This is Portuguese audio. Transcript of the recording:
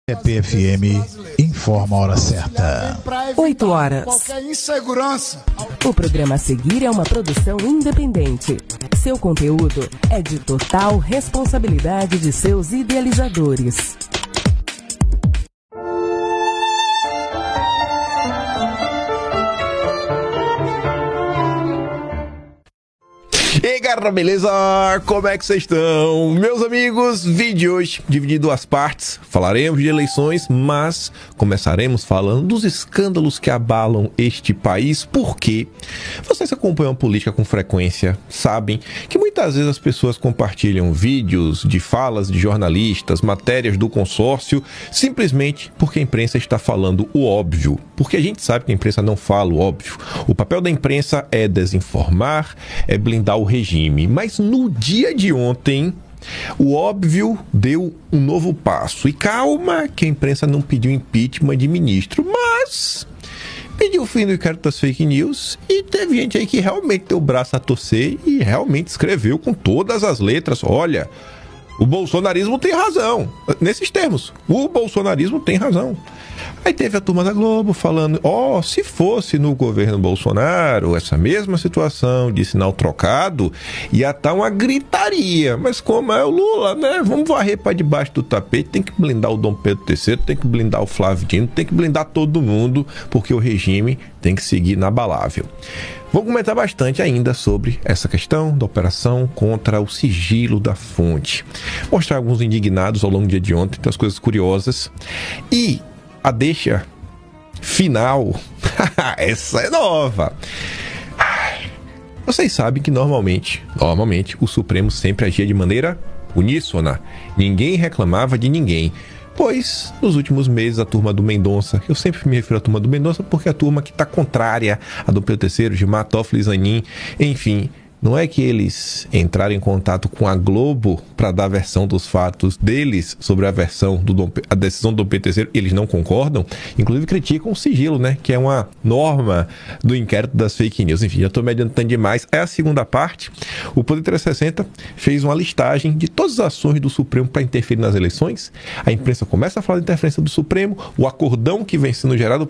EPFM informa a hora certa. 8 horas. Qualquer insegurança. O programa a seguir é uma produção independente. Seu conteúdo é de total responsabilidade de seus idealizadores. E aí, galera, beleza? Como é que vocês estão? Meus amigos, vídeo de hoje dividido em duas partes. Falaremos de eleições, mas começaremos falando dos escândalos que abalam este país, porque vocês acompanham a política com frequência, sabem que muitas vezes as pessoas compartilham vídeos de falas de jornalistas, matérias do consórcio, simplesmente porque a imprensa está falando o óbvio. Porque a gente sabe que a imprensa não fala o óbvio. O papel da imprensa é desinformar, é blindar o regime. Mas no dia de ontem, o óbvio deu um novo passo. E calma que a imprensa não pediu impeachment de ministro, mas pediu o fim do inquérito das fake news, e teve gente aí que realmente deu o braço a torcer e realmente escreveu com todas as letras: olha, o bolsonarismo tem razão. Nesses termos, o bolsonarismo tem razão. Aí teve a turma da Globo falando: se fosse no governo Bolsonaro, essa mesma situação de sinal trocado, ia estar uma gritaria. Mas como é o Lula, né? Vamos varrer para debaixo do tapete, tem que blindar o Dom Pedro III, tem que blindar o Flávio Dino, tem que blindar todo mundo, porque o regime tem que seguir inabalável. Vou comentar bastante ainda sobre essa questão da operação contra o sigilo da fonte. Mostrar alguns indignados ao longo do dia de ontem, tem as coisas curiosas. E a deixa final, essa é nova. Vocês sabem que normalmente o Supremo sempre agia de maneira uníssona. Ninguém reclamava de ninguém. Pois, nos últimos meses, a turma do Mendonça, eu sempre me refiro à turma do Mendonça porque é a turma que está contrária a Dom Pedro III, Gilmar Toffoli, Zanin, enfim. Não é que eles entraram em contato com a Globo para dar a versão dos fatos deles sobre a decisão do Dom Pedro III, eles não concordam, inclusive criticam o sigilo, né, que é uma norma do inquérito das fake news. Enfim, já estou me adiantando demais. É a segunda parte. O Poder 360 fez uma listagem de todas as ações do Supremo para interferir nas eleições. A imprensa começa a falar de interferência do Supremo, o acordão que vem sendo gerado